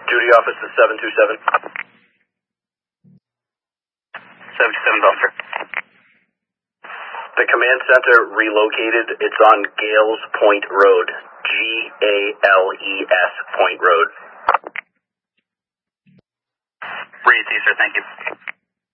Duty office is 727. 727, officer. The command center relocated. It's on Gales Point Road. Gales Point Road. Read, sir. Thank you.